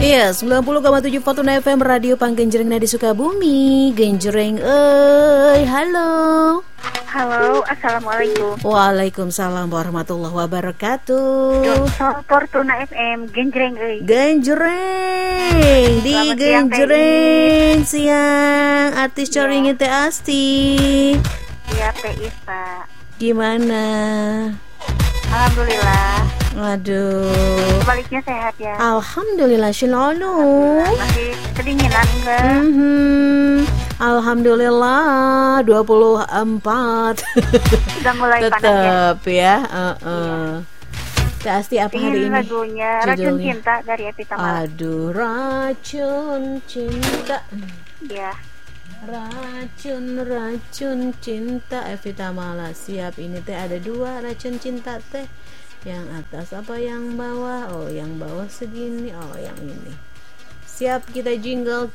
Iya, 90,7 Fortuna FM Radio Panggenjreng Nadi Sukabumi. Genjreng halo. Halo, assalamualaikum. Waalaikumsalam warahmatullahi wabarakatuh. Fortuna FM Genjreng Genjreng di Selamat Genjreng siang. Artis coringnya Teh Asti. Iya, Peis, Pak. Gimana? Alhamdulillah. Aduh. Sebaliknya sehat ya. Alhamdulillah selalu. Masih kedinginan enggak? Alhamdulillah 24. Sudah mulai panas ya. Tetap ya. Teh Asti apa hari Ingin ini? lagunya Racun Cinta dari Evita Mala. Aduh, racun cinta. Iya. Racun cinta Evita Mala. Siap, ini teh ada 2 racun cinta teh. Yang atas apa yang bawah? Oh, yang bawah segini. Oh, yang ini. Siap, kita jingle.